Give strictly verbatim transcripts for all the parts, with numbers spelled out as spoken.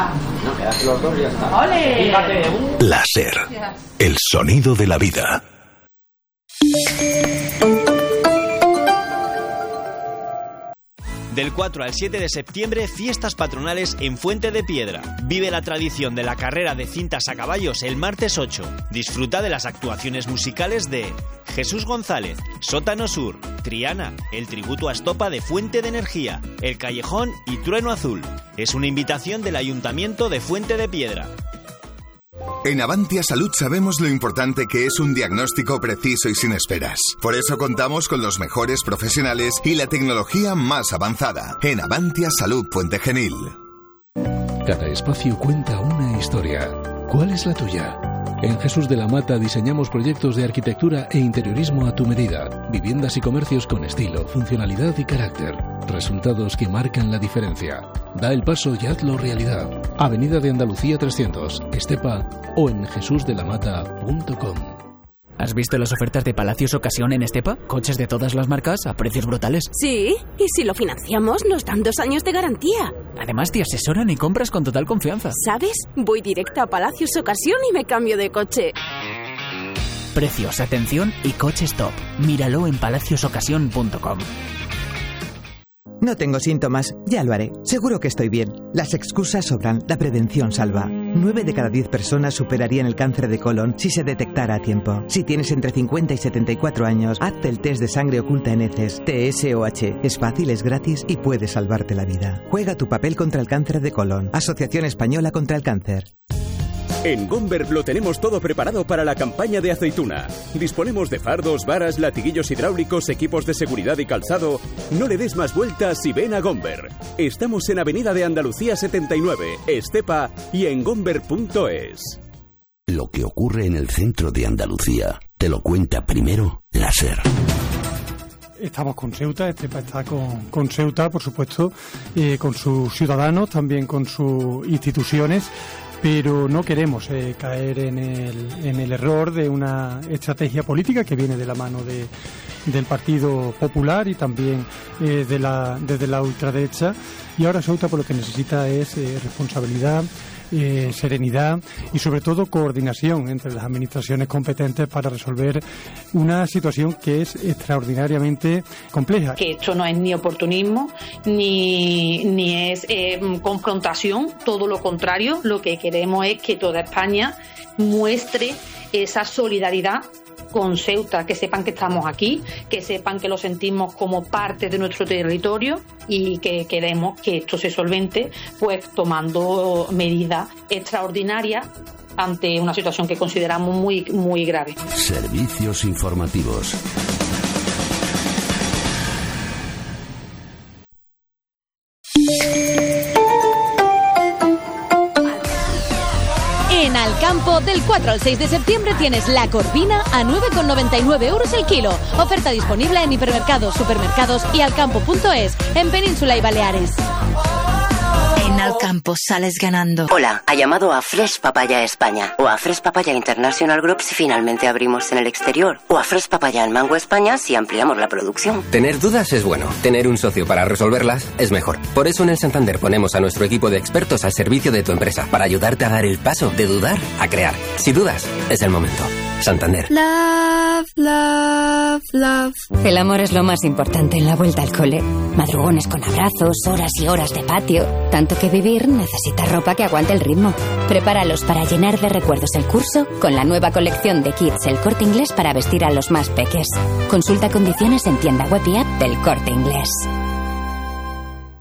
No, quedas los dos y ya está. ¡Ole! Fíjate, uh. Láser. El sonido de la vida. Del cuatro al siete de septiembre, fiestas patronales en Fuente de Piedra. Vive la tradición de la carrera de cintas a caballos el martes ocho. Disfruta de las actuaciones musicales de Jesús González, Sótano Sur, Triana, el tributo a Estopa de Fuente de Energía, El Callejón y Trueno Azul. Es una invitación del Ayuntamiento de Fuente de Piedra. En Avantia Salud sabemos lo importante que es un diagnóstico preciso y sin esperas. Por eso contamos con los mejores profesionales y la tecnología más avanzada. En Avantia Salud Puente Genil. Cada espacio cuenta una historia. ¿Cuál es la tuya? En Jesús de la Mata diseñamos proyectos de arquitectura e interiorismo a tu medida. Viviendas y comercios con estilo, funcionalidad y carácter. Resultados que marcan la diferencia. Da el paso y hazlo realidad. Avenida de Andalucía trescientos, Estepa o en jesús de la mata punto com. ¿Has visto las ofertas de Palacios Ocasión en Estepa? Coches de todas las marcas a precios brutales. Sí, y si lo financiamos nos dan dos años de garantía. Además te asesoran y compras con total confianza. ¿Sabes? Voy directa a Palacios Ocasión y me cambio de coche. Precios, atención y coches top. Míralo en palacios ocasión punto com. No tengo síntomas, ya lo haré. Seguro que estoy bien. Las excusas sobran, la prevención salva. nueve de cada diez personas superarían el cáncer de colon si se detectara a tiempo. Si tienes entre cincuenta y setenta y cuatro años, hazte el test de sangre oculta en heces, T S O H. Es fácil, es gratis y puede salvarte la vida. Juega tu papel contra el cáncer de colon. Asociación Española contra el Cáncer. En Gomber lo tenemos todo preparado para la campaña de aceituna. Disponemos de fardos, varas, latiguillos hidráulicos, equipos de seguridad y calzado. No le des más vueltas y ven a Gomber. Estamos en Avenida de Andalucía setenta y nueve, Estepa y en gomber punto es. Lo que ocurre en el centro de Andalucía te lo cuenta primero Láser. Estamos con Ceuta, Estepa está con, con Ceuta, por supuesto, eh, con sus ciudadanos, también con sus instituciones. Pero no queremos eh, caer en el, en el error de una estrategia política que viene de la mano de, del Partido Popular y también eh, de la, desde la ultraderecha. Y ahora Ceuta por lo que necesita es eh, responsabilidad, eh, serenidad y sobre todo coordinación entre las administraciones competentes para resolver una situación que es extraordinariamente compleja. Que esto no es ni oportunismo ni, ni es eh, confrontación, todo lo contrario. Lo que queremos es que toda España muestre esa solidaridad con Ceuta, que sepan que estamos aquí, que sepan que lo sentimos como parte de nuestro territorio y que queremos que esto se solvente pues tomando medidas extraordinarias ante una situación que consideramos muy, muy grave. Servicios informativos. En Alcampo, del cuatro al seis de septiembre tienes la corvina a nueve con noventa y nueve euros el kilo. Oferta disponible en hipermercados, supermercados y alcampo punto es en Península y Baleares. En Alcampo sales ganando. Hola, ha llamado a Fresh Papaya España o a Fresh Papaya International Group si finalmente abrimos en el exterior o a Fresh Papaya en Mango España si ampliamos la producción. Tener dudas es bueno, tener un socio para resolverlas es mejor. Por eso en el Santander ponemos a nuestro equipo de expertos al servicio de tu empresa para ayudarte a dar el paso de dudar a crear. Si dudas, es el momento. Santander. Love, love, love. El amor es lo más importante en la vuelta al cole. Madrugones con abrazos, horas y horas de patio. Tanto que vivir necesita ropa que aguante el ritmo. Prepáralos para llenar de recuerdos el curso con la nueva colección de Kids El Corte Inglés para vestir a los más peques. Consulta condiciones en tienda web y app del Corte Inglés.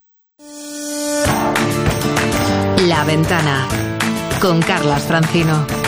La Ventana con Carlas Francino.